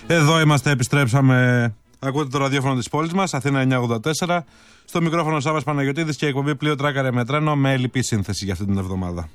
Εδώ είμαστε, επιστρέψαμε. Ακούτε το ραδιόφωνο της πόλης μας, Αθήνα 984. Στο μικρόφωνο Σάββας Παναγιωτίδης και εκπομπή Πλοίο Τράκαρε με τρένο με ελλειπή σύνθεση για αυτή την εβδομάδα.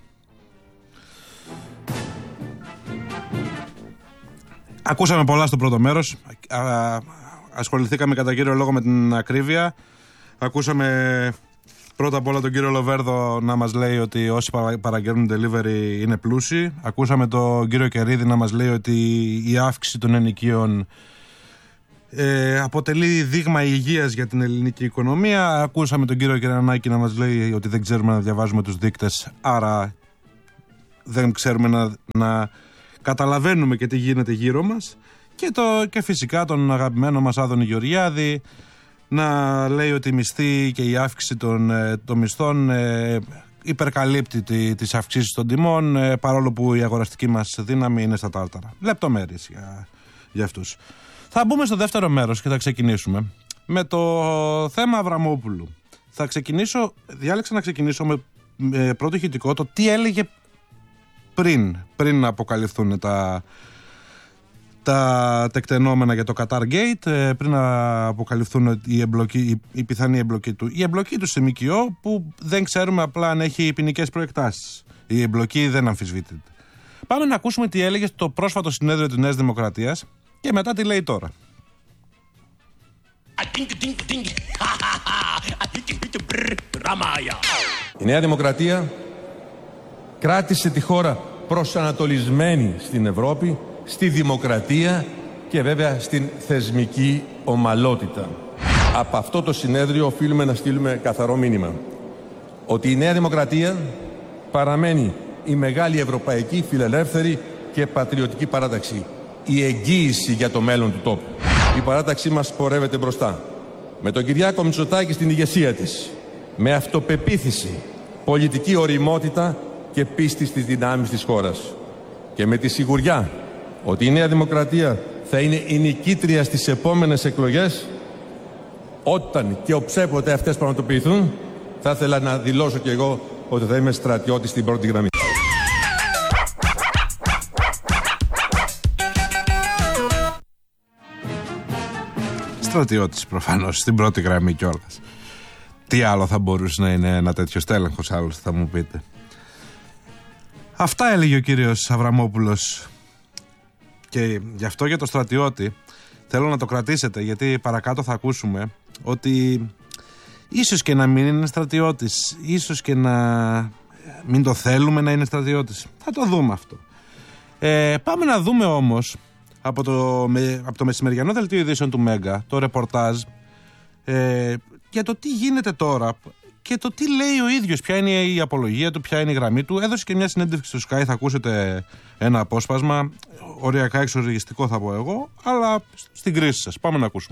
Ακούσαμε πολλά στο πρώτο μέρος. Ασχοληθήκαμε κατά κύριο λόγο με την ακρίβεια. Ακούσαμε πρώτα απ' όλα τον κύριο Λοβέρδο να μας λέει ότι όσοι παραγγέλνουν delivery είναι πλούσιοι. Ακούσαμε τον κύριο Κερίδη να μας λέει ότι η αύξηση των ενοικίων αποτελεί δείγμα υγείας για την ελληνική οικονομία. Ακούσαμε τον κύριο Κερανάκη να μας λέει ότι δεν ξέρουμε να διαβάζουμε τους δείκτες, άρα δεν ξέρουμε να καταλαβαίνουμε και τι γίνεται γύρω μας. Και φυσικά τον αγαπημένο μας Άδωνη Γεωργιάδη να λέει ότι η μισθή και η αύξηση των μισθών υπερκαλύπτει τις αυξήσεις των τιμών, παρόλο που η αγοραστική μας δύναμη είναι στα τάρταρα. Λεπτομέρειες για αυτούς. Θα μπούμε στο δεύτερο μέρος και θα ξεκινήσουμε με το θέμα Αβραμόπουλου. Διάλεξα να ξεκινήσω με πρώτο ηχητικό το τι έλεγε πριν να αποκαλυφθούν τα τεκτενόμενα για το Qatar Gate, πριν να αποκαλυφθούν η πιθανή εμπλοκή του. Η εμπλοκή του σε ΜΚΟ που δεν ξέρουμε απλά αν έχει ποινικές προεκτάσεις. Η εμπλοκή δεν αμφισβητείται. Πάμε να ακούσουμε τι έλεγε στο πρόσφατο συνέδριο της Νέας Δημοκρατίας και μετά τι λέει τώρα. Η Νέα Δημοκρατία κράτησε τη χώρα προσανατολισμένη στην Ευρώπη, στη δημοκρατία και βέβαια στην θεσμική ομαλότητα. Από αυτό το συνέδριο οφείλουμε να στείλουμε καθαρό μήνυμα ότι η Νέα Δημοκρατία παραμένει η μεγάλη ευρωπαϊκή, φιλελεύθερη και πατριωτική παράταξη. Η εγγύηση για το μέλλον του τόπου. Η παράταξή μας πορεύεται μπροστά. Με τον Κυριάκο Μητσοτάκη στην ηγεσία της. Με αυτοπεποίθηση, πολιτική ωριμότητα και πίστη στις δυνάμεις της χώρας. Και με τη σιγουριά ότι η Νέα Δημοκρατία θα είναι η νικήτρια στις επόμενες εκλογές, όταν και οψέποτε αυτές πραγματοποιηθούν, θα ήθελα να δηλώσω κι εγώ ότι θα είμαι στρατιώτης στην πρώτη γραμμή. Στρατιώτης προφανώς, στην πρώτη γραμμή κιόλας. Τι άλλο θα μπορούσε να είναι ένα τέτοιο στέλεχος, άλλωστε θα μου πείτε. Αυτά έλεγε ο κύριος Αβραμόπουλος. Και γι' αυτό για το στρατιώτη θέλω να το κρατήσετε, γιατί παρακάτω θα ακούσουμε ότι ίσως και να μην είναι στρατιώτης, ίσως και να μην το θέλουμε να είναι στρατιώτης. Θα το δούμε αυτό. Πάμε να δούμε όμως από το μεσημεριανό δελτίο ειδήσεων του Μέγκα το ρεπορτάζ για το τι γίνεται τώρα και το τι λέει ο ίδιος, ποια είναι η απολογία του, ποια είναι η γραμμή του. Έδωσε και μια συνέντευξη στο Sky, θα ακούσετε ένα απόσπασμα, οριακά εξοργιστικό θα πω εγώ, αλλά στην κρίση σας. Πάμε να ακούσουμε.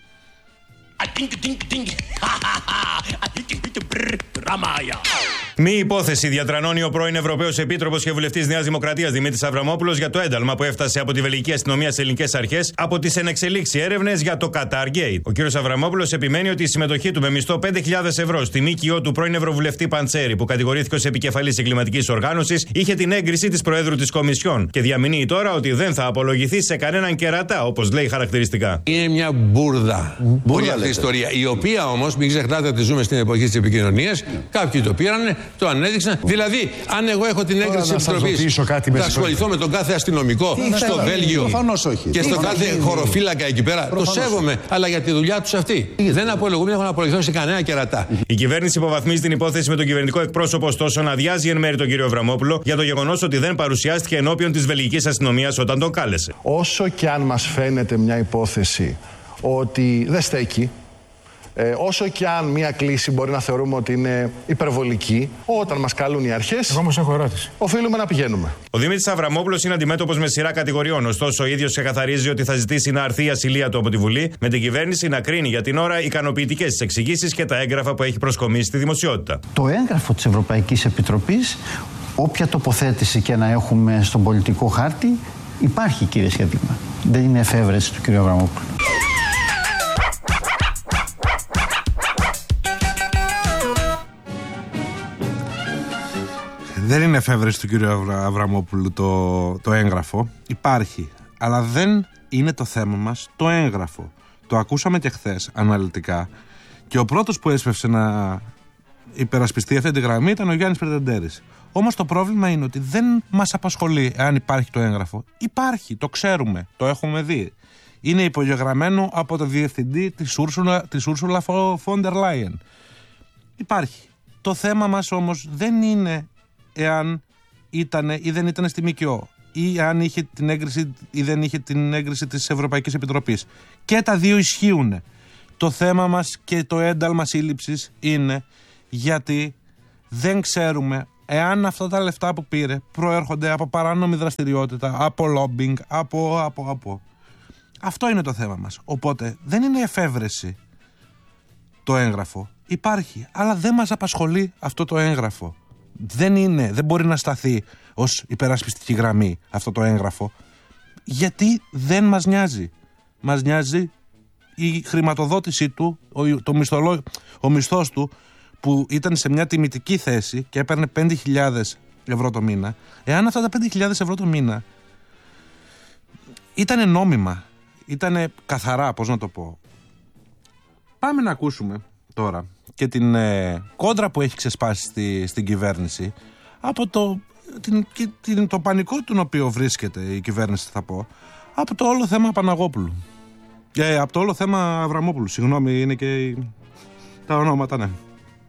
Μη υπόθεση διατρανώνει ο πρώην Ευρωπαίος Επίτροπος και Βουλευτής Νέας Δημοκρατίας Δημήτρης Αβραμόπουλος για το ένταλμα που έφτασε από τη βελγική αστυνομία σε ελληνικές αρχές από τις ενεξελίξει έρευνες για το Qatar Gate. Ο κ. Αβραμόπουλος επιμένει ότι η συμμετοχή του με μισθό 5.000 ευρώ στη ΜΚΟ του πρώην Ευρωβουλευτή Παντσέρη, που κατηγορήθηκε ως επικεφαλής εγκληματικής οργάνωσης, είχε την έγκριση της Προέδρου της Κομισιόν και διαμηνύει τώρα ότι δεν θα απολογηθεί σε κανέναν κερατά, όπως λέει χαρακτηριστικά. Είναι μια μπουρδα. Όλη αυτή η ιστορία. Η οποία όμως, μην ξεχνάτε ότι ζούμε στην εποχή της επικοινωνίας. Κάποιοι το πήραν, το ανέδειξαν. Δηλαδή, αν εγώ έχω την έγκριση της Επιτροπής, θα ασχοληθώ με τον κάθε αστυνομικό στο Βέλγιο και στον κάθε χωροφύλακα εκεί πέρα. Το σέβομαι, αλλά για τη δουλειά τους αυτή. Δεν απολογούμε, δεν έχω να απολογηθώ σε κανένα κερατά. Η κυβέρνηση υποβαθμίζει την υπόθεση με τον κυβερνητικό εκπρόσωπο, ωστόσο να αδειάζει εν μέρει τον κύριο Αβραμόπουλο για το γεγονός ότι δεν παρουσιάστηκε ενώπιον της βελγικής αστυνομίας όταν τον κάλεσε. Όσο και αν μας φαίνεται μια υπόθεση ότι δεν στέκει, όσο και αν μια κλίση μπορεί να θεωρούμε ότι είναι υπερβολική, όταν μας καλούν οι αρχές, εγώ όμως έχω ερώτηση, οφείλουμε να πηγαίνουμε. Ο Δημήτρης Αβραμόπουλος είναι αντιμέτωπος με σειρά κατηγοριών. Ωστόσο, ο ίδιος ξεκαθαρίζει ότι θα ζητήσει να αρθεί η ασυλία του από τη Βουλή, με την κυβέρνηση να κρίνει για την ώρα ικανοποιητικές τις εξηγήσεις και τα έγγραφα που έχει προσκομίσει στη δημοσιότητα. Το έγγραφο της Ευρωπαϊκής Επιτροπής, όποια τοποθέτηση και να έχουμε στον πολιτικό χάρτη, υπάρχει, κύριε Σχέδημα. Δεν είναι εφεύρεση του κ. Αβραμόπουλου. Δεν είναι εφεύρεση του κύριου Αβραμόπουλου το έγγραφο. Υπάρχει. Αλλά δεν είναι το θέμα μας το έγγραφο. Το ακούσαμε και χθες αναλυτικά και ο πρώτος που έσπευσε να υπερασπιστεί αυτή τη γραμμή ήταν ο Γιάννης Πρετεντέρης. Όμως το πρόβλημα είναι ότι δεν μας απασχολεί εάν υπάρχει το έγγραφο. Υπάρχει, το ξέρουμε, το έχουμε δει. Είναι υπογεγραμμένο από το διευθυντή της Ursula von der Leyen. Υπάρχει. Το θέμα μας όμως δεν είναι εάν ήταν ή δεν ήταν στη ΜΚΟ ή αν είχε την έγκριση ή δεν είχε την έγκριση της Ευρωπαϊκής Επιτροπής. Και τα δύο ισχύουν. Το θέμα μας και το ένταλμα σύλληψης είναι γιατί δεν ξέρουμε εάν αυτά τα λεφτά που πήρε προέρχονται από παράνομη δραστηριότητα, από lobbying, από. Αυτό είναι το θέμα μας. Οπότε δεν είναι εφεύρεση το έγγραφο. Υπάρχει, αλλά δεν μας απασχολεί αυτό το έγγραφο. Δεν μπορεί να σταθεί ως υπερασπιστική γραμμή αυτό το έγγραφο, γιατί δεν μας νοιάζει. Μας νοιάζει η χρηματοδότησή του, ο μισθός του, που ήταν σε μια τιμητική θέση και έπαιρνε 5.000 ευρώ το μήνα. Εάν αυτά τα 5.000 ευρώ το μήνα ήτανε νόμιμα, ήτανε καθαρά, πώς να το πω. Πάμε να ακούσουμε τώρα και την κόντρα που έχει ξεσπάσει στην κυβέρνηση από το πανικό τον οποίο βρίσκεται η κυβέρνηση, θα πω, από το όλο θέμα Παναγόπουλου. Από το όλο θέμα Αβραμόπουλου. Συγγνώμη, είναι και τα ονόματα, ναι.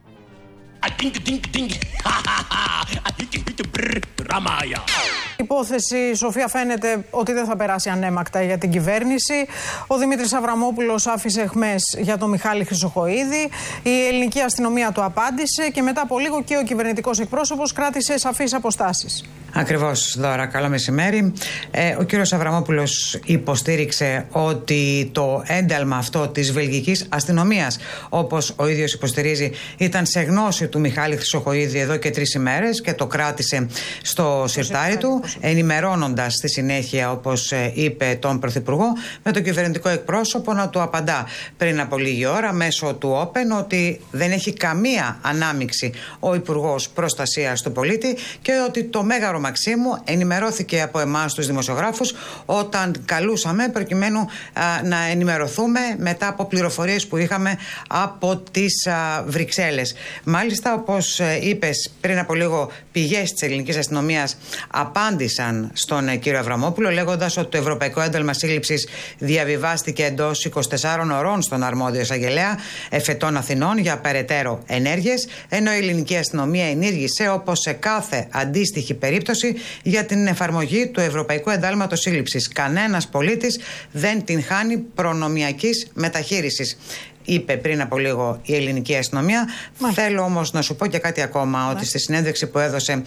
Η υπόθεση, Σοφία, φαίνεται ότι δεν θα περάσει ανέμακτα για την κυβέρνηση. Ο Δημήτρης Αβραμόπουλος άφησε εχμές για τον Μιχάλη Χρυσοχοΐδη. Η ελληνική αστυνομία του απάντησε και μετά από λίγο και ο κυβερνητικός εκπρόσωπος κράτησε σαφείς αποστάσεις. Ακριβώς, Δώρα, καλό μεσημέρι. Ο κύριος Αβραμόπουλος υποστήριξε ότι το ένταλμα αυτό της βελγικής αστυνομίας, όπως ο ίδιος υποστηρίζει, ήταν σε γνώση του Μιχάλη Χρυσοχοΐδη εδώ και 3 ημέρες και το κράτησε στο σιρτάρι του, ενημερώνοντας στη συνέχεια, όπως είπε, τον Πρωθυπουργό, με τον κυβερνητικό εκπρόσωπο να του απαντά πριν από λίγη ώρα μέσω του Open ότι δεν έχει καμία ανάμειξη ο Υπουργός Προστασίας του Πολίτη και ότι το Μέγαρο Μαξίμου ενημερώθηκε από εμάς τους δημοσιογράφους όταν καλούσαμε προκειμένου να ενημερωθούμε μετά από πληροφορίες που είχαμε από τις Βρυξέλλες. Μάλιστα, όπως είπες πριν από λίγο, πηγές της ελληνικής αστυνομίας απάντησαν στον κύριο Αβραμόπουλο λέγοντας ότι το Ευρωπαϊκό Ένταλμα Σύλληψης διαβιβάστηκε εντός 24 ωρών στον αρμόδιο εισαγγελέα εφετών Αθηνών για περαιτέρω ενέργειες, ενώ η ελληνική αστυνομία ενήργησε όπως σε κάθε αντίστοιχη περίπτωση για την εφαρμογή του Ευρωπαϊκού Εντάλματος Σύλληψης. Κανένας πολίτης δεν την χάνει προνομιακής μεταχείρισης, είπε πριν από λίγο η ελληνική αστυνομία. Θέλω όμως να σου πω και κάτι ακόμα, ότι στη συνέντευξη που έδωσε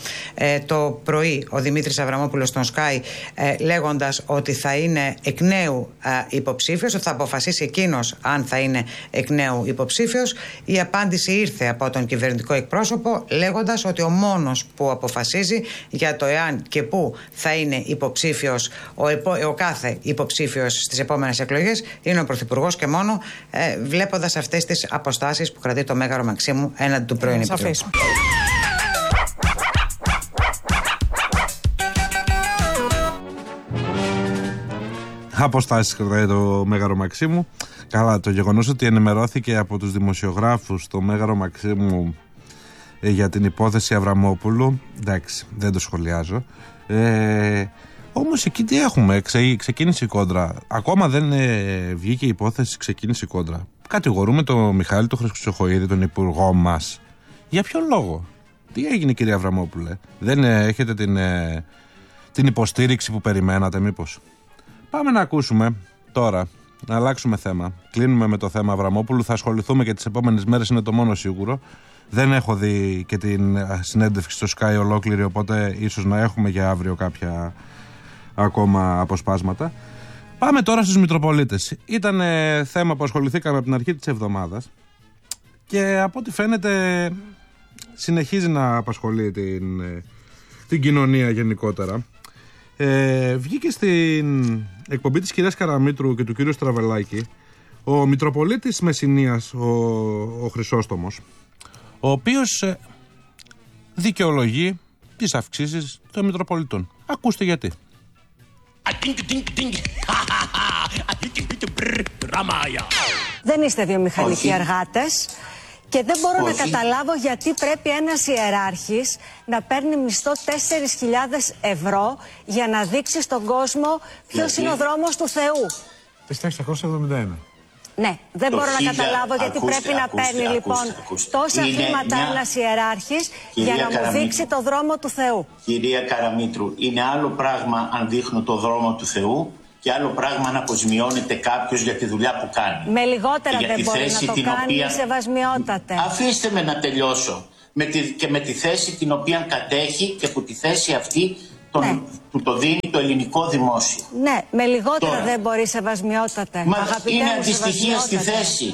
το πρωί ο Δημήτρης Αβραμόπουλος στον Sky, λέγοντας ότι θα είναι εκ νέου υποψήφιος, ότι θα αποφασίσει εκείνος αν θα είναι εκ νέου υποψήφιος, η απάντηση ήρθε από τον κυβερνητικό εκπρόσωπο λέγοντας ότι ο μόνος που αποφασίζει για το εάν και πού θα είναι υποψήφιος ο κάθε υποψήφιος στις επόμενες εκλογές είναι ο Πρωθυπουργός και μόνο, βλέποντας αυτές τις αποστάσεις που κρατεί το Μέγαρο Μαξίμου έναντι του πρώην Επιτρόπου. Αποστάσεις κρατάει το Μέγαρο Μαξίμου. Καλά, το γεγονός ότι ενημερώθηκε από τους δημοσιογράφους το Μέγαρο Μαξίμου για την υπόθεση Αβραμόπουλου, εντάξει, δεν το σχολιάζω. Όμως εκεί τι έχουμε, ξεκίνησε η κόντρα. Ακόμα δεν βγήκε η υπόθεση, ξεκίνησε η κόντρα. Κατηγορούμε τον Μιχάλη τον Χρυσοχοΐδη, τον υπουργό μας. Για ποιο λόγο? Τι έγινε, κυρία Αβραμόπουλε? Δεν έχετε την υποστήριξη που περιμένατε μήπως? Πάμε να ακούσουμε τώρα, να αλλάξουμε θέμα. Κλείνουμε με το θέμα Αβραμόπουλου, θα ασχοληθούμε και τις επόμενες μέρες, είναι το μόνο σίγουρο. Δεν έχω δει και την συνέντευξη στο Sky ολόκληρη, οπότε ίσως να έχουμε για αύριο κάποια ακόμα αποσπάσματα. Πάμε τώρα στους Μητροπολίτες. Ήταν θέμα που ασχοληθήκαμε από την αρχή της εβδομάδας και από ό,τι φαίνεται συνεχίζει να απασχολεί την κοινωνία γενικότερα. Βγήκε στην εκπομπή της κυρίας Καραμήτρου και του κυρίου Στραβελάκη ο Μητροπολίτης Μεσσηνίας, ο Χρυσόστομος, ο οποίος δικαιολογεί τις αυξήσεις των Μητροπολιτών. Ακούστε γιατί. Δεν είστε βιομηχανικοί εργάτες και δεν μπορώ να καταλάβω γιατί πρέπει ένας ιεράρχης να παίρνει μισθό 4.000 ευρώ για να δείξει στον κόσμο ποιος είναι ο δρόμος του Θεού. 471. Ναι, δεν μπορώ να καταλάβω γιατί πρέπει να παίρνει λοιπόν τόσα χρήματα ένας ιεράρχης για να μου δείξει το δρόμο του Θεού. Κυρία Καραμήτρου, είναι άλλο πράγμα αν δείχνω το δρόμο του Θεού και άλλο πράγμα αν αποζημιώνεται κάποιος για τη δουλειά που κάνει. Με λιγότερα δεν μπορεί να το κάνει, σεβασμιότατε. Αφήστε με να τελειώσω. Και με τη θέση την οποία κατέχει και που τη θέση αυτή του το δίνει το ελληνικό δημόσιο. Ναι, με λιγότερα τώρα δεν μπορεί, σεβασμιότατε. Μα είναι αντιστοιχεία στη θέση.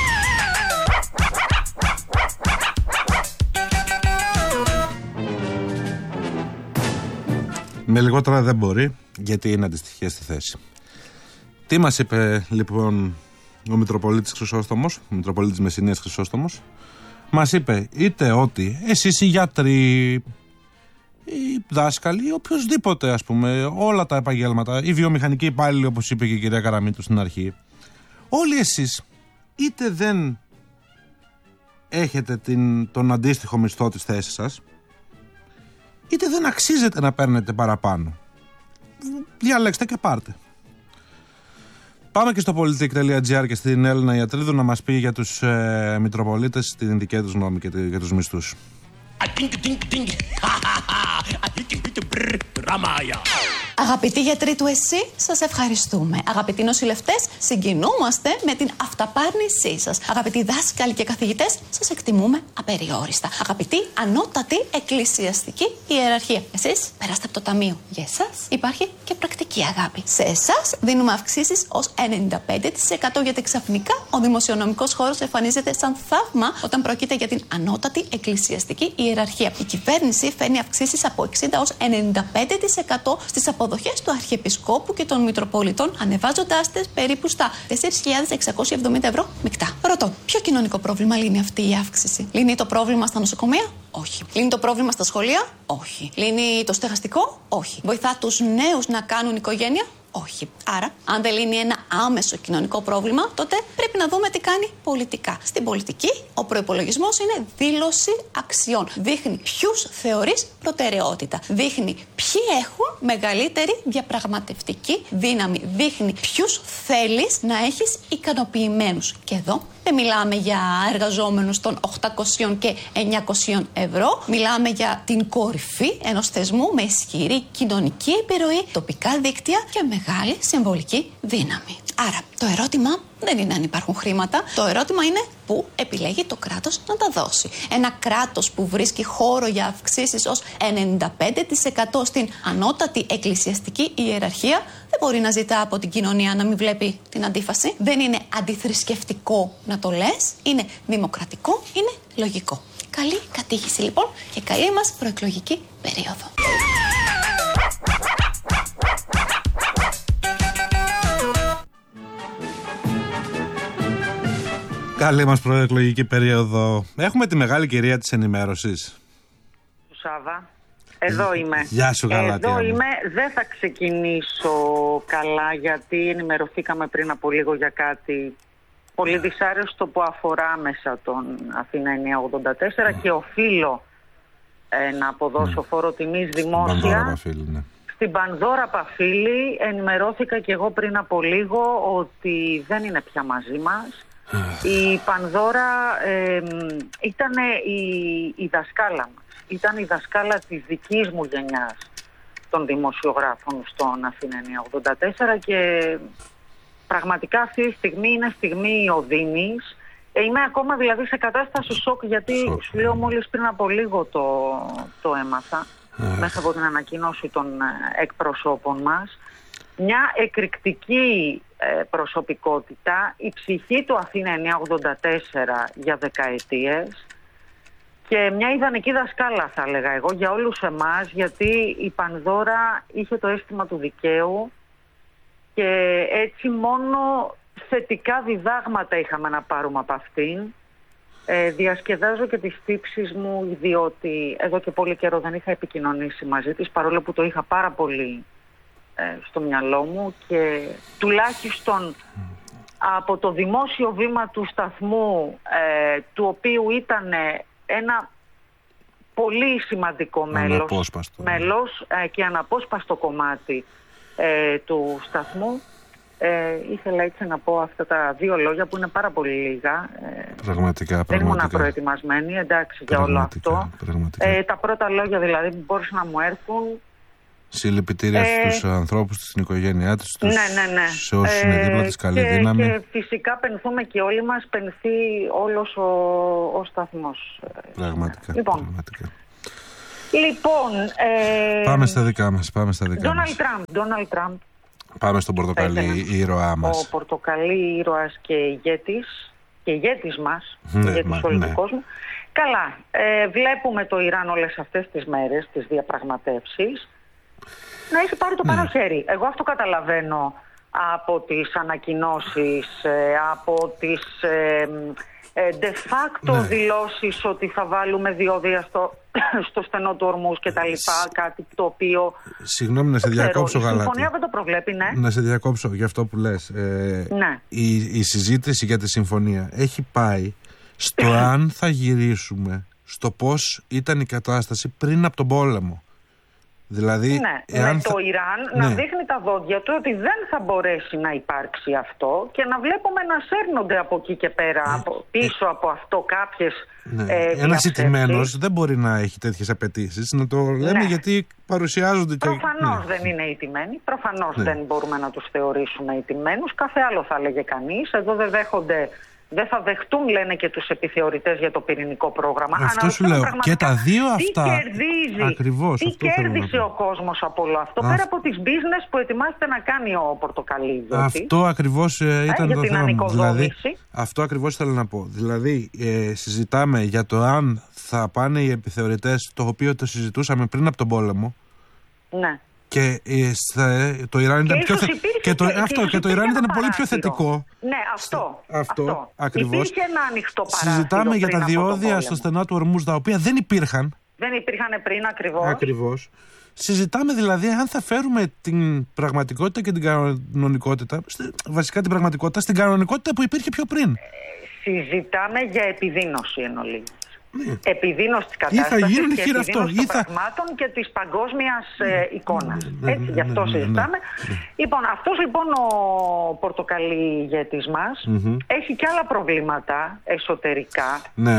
Με λιγότερα δεν μπορεί, γιατί είναι αντιστοιχεία στη θέση. Τι μας είπε λοιπόν ο Μητροπολίτης Χρυσόστομος, ο Μητροπολίτης Μεσσηνίας Χρυσόστομος? Μας είπε είτε ότι εσείς οι γιατροί, οι δάσκαλοι, οποιοδήποτε, ας πούμε, όλα τα επαγγέλματα, οι βιομηχανικοί υπάλληλοι, όπως είπε και η κυρία Καραμήτου στην αρχή, όλοι εσείς είτε δεν έχετε τον αντίστοιχο μισθό της θέσης σας, είτε δεν αξίζετε να παίρνετε παραπάνω. Διαλέξτε και πάρτε. Πάμε και στο politik.gr και στην Έλληνα Ιατρίδου να μας πει για τους Μητροπολίτες την δική τους γνώμη και για τους μισθούς. Αγαπητοί γιατροί του ΕΣΥ, σας ευχαριστούμε. Αγαπητοί νοσηλευτές, συγκινούμαστε με την αυταπάρνησή σας. Αγαπητοί δάσκαλοι και καθηγητές, σας εκτιμούμε απεριόριστα. Αγαπητοί ανώτατη εκκλησιαστική ιεραρχία, εσείς περάστε από το ταμείο. Για εσάς υπάρχει και πρακτική αγάπη. Σε εσάς δίνουμε αυξήσεις ως 95% γιατί ξαφνικά ο δημοσιονομικός χώρος εμφανίζεται σαν θαύμα όταν πρόκειται για την ανώτατη εκκλησιαστική ιεραρχία. Η κυβέρνηση φέρνει αυξήσεις από 60% ως 95% στις αποδοχές του Αρχιεπισκόπου και των Μητροπολιτών, ανεβάζοντάς τις περίπου στα 4.670 ευρώ μεικτά. Ρωτώ, ποιο κοινωνικό πρόβλημα λύνει αυτή η αύξηση? Λύνει το πρόβλημα στα νοσοκομεία? Όχι. Λύνει το πρόβλημα στα σχολεία? Όχι. Λύνει το στεγαστικό? Όχι. Βοηθά τους νέους να κάνουν οικογένεια? Όχι. Άρα, αν δεν λύνει ένα άμεσο κοινωνικό πρόβλημα, τότε πρέπει να δούμε τι κάνει πολιτικά. Στην πολιτική, ο προϋπολογισμός είναι δήλωση αξιών. Δείχνει ποιους θεωρείς προτεραιότητα. Δείχνει ποιοι έχουν μεγαλύτερη διαπραγματευτική δύναμη. Δείχνει ποιους θέλεις να έχεις ικανοποιημένους. Και εδώ δεν μιλάμε για εργαζόμενους των 800 και 900 ευρώ. Μιλάμε για την κορυφή ενός θεσμού με ισχυρή κοινωνική επιρροή, τοπικά δίκτυα και μεγάλη συμβολική δύναμη. Άρα, το ερώτημα δεν είναι αν υπάρχουν χρήματα. Το ερώτημα είναι πού επιλέγει το κράτος να τα δώσει. Ένα κράτος που βρίσκει χώρο για αυξήσεις ως 95% στην ανώτατη εκκλησιαστική ιεραρχία δεν μπορεί να ζητά από την κοινωνία να μην βλέπει την αντίφαση. Δεν είναι αντιθρησκευτικό να το λες. Είναι δημοκρατικό, είναι λογικό. Καλή κατήχηση λοιπόν και καλή μας προεκλογική περίοδο. Καλή μας προεκλογική περίοδο. Έχουμε τη μεγάλη κυρία της ενημέρωσης. Σάβα, εδώ είμαι. Γεια σου, Γαλάτια. Εδώ είμαι. Δεν θα ξεκινήσω καλά γιατί ενημερωθήκαμε πριν από λίγο για κάτι πολύ δυσάρεστο που αφορά μέσα τον Αθήνα 984 και οφείλω να αποδώσω φόρο τιμής δημόσια. Στην Πανδώρα Παφίλη ενημερώθηκα και εγώ πριν από λίγο ότι δεν είναι πια μαζί μας. Η Πανδώρα ήταν η δασκάλα μας. Ήταν η δασκάλα της δικής μου γενιάς των δημοσιογράφων στον Αθήνα 984 και πραγματικά αυτή η στιγμή είναι στιγμή οδύνης. Είμαι ακόμα δηλαδή σε κατάσταση σοκ γιατί σου λέω μόλις πριν από λίγο το έμαθα μέσα από την ανακοίνωση των εκπροσώπων μας. Μια εκρηκτική προσωπικότητα, η ψυχή του Αθήνα 984 για δεκαετίες και μια ιδανική δασκάλα θα έλεγα εγώ για όλους εμάς γιατί η Πανδώρα είχε το αίσθημα του δικαίου και έτσι μόνο θετικά διδάγματα είχαμε να πάρουμε από αυτήν. Διασκεδάζω και τις τύψεις μου διότι εδώ και πολύ καιρό δεν είχα επικοινωνήσει μαζί της παρόλο που το είχα πάρα πολύ στο μυαλό μου και τουλάχιστον από το δημόσιο βήμα του σταθμού, του οποίου ήταν ένα πολύ σημαντικό μέλος και αναπόσπαστο κομμάτι του σταθμού, ήθελα έτσι να πω αυτά τα δύο λόγια που είναι πάρα πολύ λίγα. Πραγματικά. Δεν ήμουν προετοιμασμένη, εντάξει, για όλο αυτό. Τα πρώτα λόγια δηλαδή που μπορούσαν να μου έρθουν. Συλληπιτήρια στους ανθρώπους, στην οικογένειά τους, ναι. σε όσους είναι δίπλα της, καλή δύναμη. Και φυσικά πενθούμε και όλοι μας, πενθεί όλος ο σταθμός. Πραγματικά. Λοιπόν, πάμε στα δικά μας. Ντόναλντ Τραμπ. Πάμε στον πορτοκαλί ήρωά μας. Ο πορτοκαλί ήρωας και ηγέτης μας, ηγέτης όλου του κόσμου. Καλά, βλέπουμε το Ιράν όλες αυτές τις μέρες, τις διαπραγματεύσεις, να έχει πάρει το πάνω χέρι. Εγώ αυτό καταλαβαίνω από τις ανακοινώσεις, από τις de facto δηλώσεις ότι θα βάλουμε διόδια στο στενό του Ορμούς και τα λοιπά, κάτι το οποίο... Συγγνώμη να σε διακόψω, Γαλάτη. Η συμφωνία δεν το προβλέπει, ναι. Να σε διακόψω για αυτό που λες. Η συζήτηση για τη συμφωνία έχει πάει στο αν θα γυρίσουμε στο πώς ήταν η κατάσταση πριν από τον πόλεμο. Δηλαδή, με το Ιράν να δείχνει τα δόντια του ότι δεν θα μπορέσει να υπάρξει αυτό και να βλέπουμε να σέρνονται από εκεί και πέρα, πίσω από αυτό κάποιες ένας ηττημένος δεν μπορεί να έχει τέτοιες απαιτήσεις, να το λέμε γιατί παρουσιάζονται και... Προφανώς δεν είναι ηττημένοι, προφανώς δεν μπορούμε να τους θεωρήσουμε ηττημένους, κάθε άλλο θα έλεγε κανείς. Εδώ δεν θα δεχτούν, λένε, και τους επιθεωρητές για το πυρηνικό πρόγραμμα. Αυτό σου λέω. Και τα δύο αυτά. Τι κερδίζει, ακριβώς, τι κέρδισε ο κόσμος από όλο αυτό, πέρα από τις business που ετοιμάζεται να κάνει ο πορτοκαλί. Αυτό ακριβώς ήταν το θέμα. Δηλαδή, αυτό ακριβώς ήθελα να πω. Δηλαδή, συζητάμε για το αν θα πάνε οι επιθεωρητές, το οποίο το συζητούσαμε πριν από τον πόλεμο. Ναι. Και το Ιράν ήταν το Ιράν ήταν πολύ πιο θετικό. Ναι, αυτό. Ακριβώς. Υπήρχε ένα ανοιχτό παράθυρο. Συζητάμε για τα διόδια στο στενό του Ορμούς, τα οποία δεν υπήρχαν. Δεν υπήρχαν πριν, ακριβώς. Συζητάμε δηλαδή αν θα φέρουμε την πραγματικότητα και την κανονικότητα, βασικά την πραγματικότητα, στην κανονικότητα που υπήρχε πιο πριν. Συζητάμε για επιδείνωση εν ολίγης. Επιδείνωση της κατάστασης και επιδείνωση των πραγμάτων και της παγκόσμιας εικόνας. Έτσι, γι' αυτό συζητάμε. Λοιπόν, αυτός λοιπόν ο πορτοκαλί ηγέτης μας έχει και άλλα προβλήματα εσωτερικά. Ναι,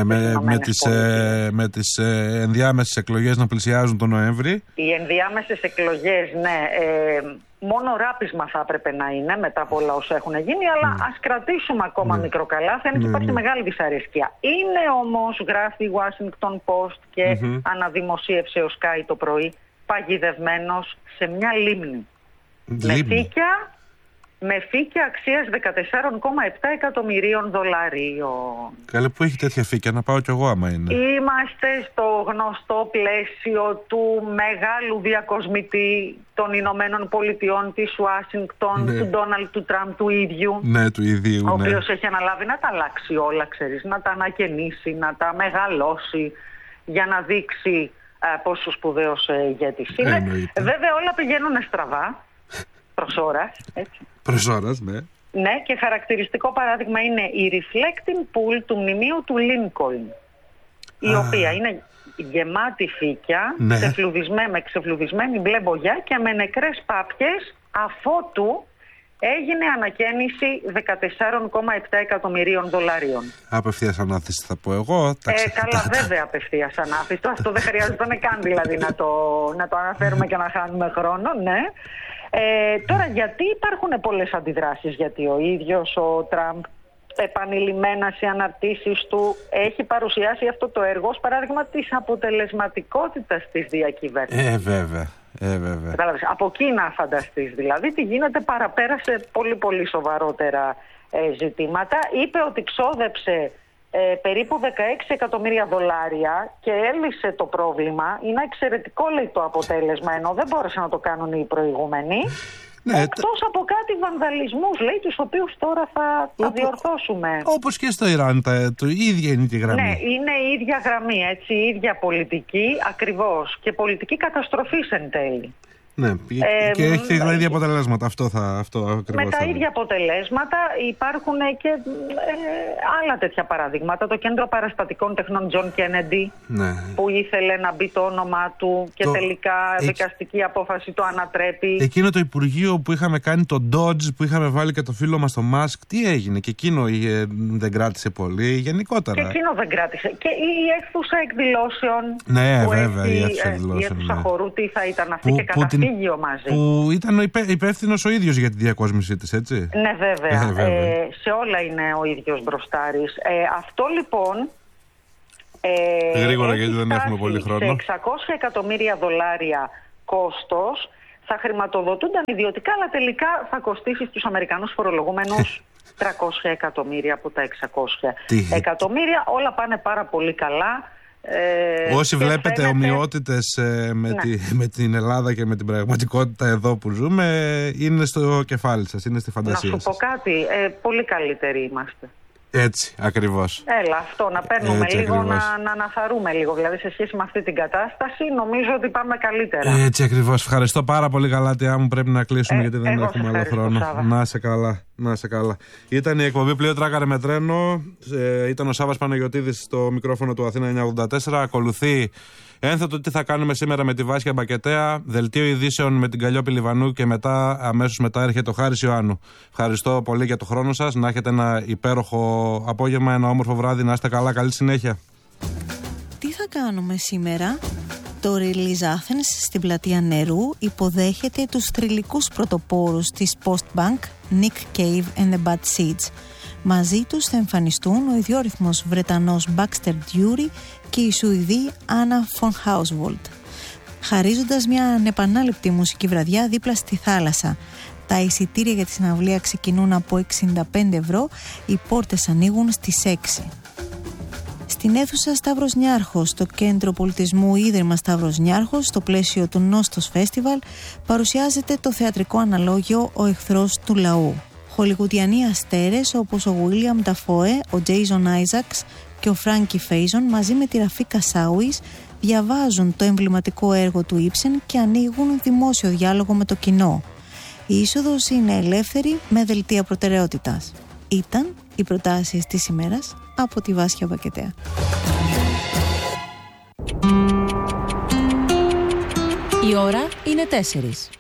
με τις ενδιάμεσες εκλογές να πλησιάζουν τον Νοέμβρη. Οι ενδιάμεσες εκλογές, ναι, μόνο ράπισμα θα έπρεπε να είναι μετά από όλα όσα έχουν γίνει, αλλά ας κρατήσουμε ακόμα μικροκαλάθι, αν και υπάρχει μεγάλη δυσαρέσκεια. Είναι όμως, γράφει η Washington Post και αναδημοσίευσε ο Sky το πρωί, παγιδευμένος σε μια λίμνη. Με φύκια αξίας $14,7 εκατομμυρίων. Καλέ, που έχει τέτοια φύκια, να πάω κι εγώ άμα είναι. Είμαστε στο γνωστό πλαίσιο του μεγάλου διακοσμητή των Ηνωμένων Πολιτειών, της Ουάσιγκτον, του Ντόναλντ του Τραμπ του ίδιου. Ναι, του ίδιου. Ο οποίος έχει αναλάβει να τα αλλάξει όλα, ξέρεις, να τα ανακαινήσει, να τα μεγαλώσει, για να δείξει πόσο σπουδαίος ηγέτης είναι. Βέβαια όλα πηγαίνουν στραβά. Προς ώρας, ναι. Ναι, και χαρακτηριστικό παράδειγμα είναι η reflecting pool του μνημείου του Lincoln, η οποία είναι γεμάτη φύκια, με ξεφλουδισμένη μπλε μπογιά και με νεκρές πάπιες, αφότου έγινε ανακαίνιση $14,7 εκατομμυρίων. Απευθείας ανάθεση θα πω εγώ. Καλά, βέβαια απευθείας ανάθεση. Αυτό δεν χρειάζεται καν δηλαδή να το αναφέρουμε και να χάνουμε χρόνο, ναι. Τώρα, γιατί υπάρχουν πολλές αντιδράσεις? Γιατί ο ίδιος ο Τραμπ επανειλημμένα σε αναρτήσεις του έχει παρουσιάσει αυτό το έργο ως παράδειγμα της αποτελεσματικότητας της διακυβέρνησης. Βέβαια. Από εκεί να φανταστείς δηλαδή τι γίνεται παραπέρα σε πολύ πολύ σοβαρότερα ζητήματα. Είπε ότι ξόδεψε περίπου $16 εκατομμύρια και έλυσε το πρόβλημα. Είναι εξαιρετικό, λέει, το αποτέλεσμα, ενώ δεν μπόρεσαν να το κάνουν οι προηγούμενοι. Εκτός από κάτι βανδαλισμούς, λέει, τους οποίους τώρα θα διορθώσουμε. Όπως και στο Ιράν, η ίδια είναι η γραμμή. Ναι, είναι η ίδια γραμμή, έτσι, η ίδια πολιτική, ακριβώς. Και πολιτική καταστροφής εν τέλει. Ναι, και έχει τα ίδια αποτελέσματα. Αυτό ακριβώς. Με τα ίδια αποτελέσματα υπάρχουν και άλλα τέτοια παραδείγματα. Το Κέντρο Παραστατικών Τεχνών John Kennedy, που ήθελε να μπει το όνομά του και τελικά δικαστική απόφαση το ανατρέπει. Εκείνο το Υπουργείο που είχαμε κάνει, το Dodge, που είχαμε βάλει και το φίλο μας το Musk, τι έγινε? Και εκείνο δεν κράτησε πολύ, γενικότερα. Και εκείνο δεν κράτησε. Και η αίθουσα εκδηλώσεων. Ναι, που βέβαια, έχει, η αίθουσα εκδηλώσεων. Η αίθουσα χορού, τι θα ήταν αυτή, και καταφύγιο μαζί. Που ήταν υπεύθυνος ο ίδιος για τη διακόσμησή της, έτσι. Ναι, βέβαια. Σε όλα είναι ο ίδιος μπροστάρης. Αυτό λοιπόν. Γρήγορα, γιατί δεν έχουμε πολύ χρόνο. Σε $600 εκατομμύρια κόστος. Θα χρηματοδοτούνταν ιδιωτικά, αλλά τελικά θα κοστίσει στους Αμερικανούς φορολογούμενους 300 εκατομμύρια από τα 600 εκατομμύρια. Όλα πάνε πάρα πολύ καλά. Όσοι βλέπετε ομοιότητες με την Ελλάδα και με την πραγματικότητα εδώ που ζούμε, είναι στο κεφάλι σας, είναι στη φαντασία σας. Να σου πω κάτι, πολύ καλύτεροι είμαστε. Έτσι, ακριβώς. Έλα, αυτό, να παίρνουμε έτσι, λίγο, να αναθαρούμε λίγο. Δηλαδή, σε σχέση με αυτή την κατάσταση, νομίζω ότι πάμε καλύτερα. Έτσι ακριβώς. Ευχαριστώ πάρα πολύ, Γαλάτια μου. Πρέπει να κλείσουμε γιατί δεν έχουμε άλλο χρόνο. Να είσαι καλά. Να είσαι καλά. Ήταν η εκπομπή Πλοίο Τράκαρε με Τρένο. Ήταν ο Σάββας Παναγιωτίδης στο μικρόφωνο του Αθήνα 984. Ακολουθεί ένθετο τι θα κάνουμε σήμερα με τη Βάσια Μπακετέα. Δελτίο ειδήσεων με την Καλλιόπη Λιβανού και αμέσως μετά έρχεται ο Χάρης Ιωάννου. Ευχαριστώ πολύ για το χρόνο σας. Να έχετε ένα υπέροχο απόγευμα, ένα όμορφο βράδυ. Να είστε καλά. Καλή συνέχεια. Τι θα κάνουμε σήμερα? Το Release Athens στην πλατεία Νερού υποδέχεται τους θρυλικούς πρωτοπόρους της Postbank, Nick Cave and the Bad Seeds. Μαζί τους θα εμφανιστούν ο ιδιόρυθμος Βρετανός Baxter Dury και η Σουηδή Anna von Hausvold, χαρίζοντας μια ανεπανάληπτη μουσική βραδιά δίπλα στη θάλασσα. Τα εισιτήρια για τη συναυλία ξεκινούν από 65 ευρώ, οι πόρτες ανοίγουν στις 6. Στην αίθουσα Σταύρος Νιάρχος, στο Κέντρο Πολιτισμού Ίδρυμα Σταύρος Νιάρχος, στο πλαίσιο του Νόστος Φέστιβαλ, παρουσιάζεται το θεατρικό αναλόγιο «Ο εχθρός του λαού». Χολιγουντιανοί αστέρες όπως ο William Dafoe, ο Jason Isaacs και ο Frankie Faison μαζί με τη Ραφίκα Σάουις διαβάζουν το εμβληματικό έργο του Ibsen και ανοίγουν δημόσιο διάλογο με το κοινό. Η είσοδος είναι ελεύθερη με δελτία προτεραιότητας. Ήταν οι προτάσεις της ημέρας από τη Βάσια Μπακετέα. Η ώρα είναι 4.